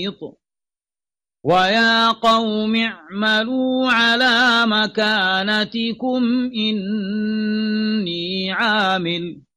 محيط ويا قوم اعملوا على مكانتكم إني عامل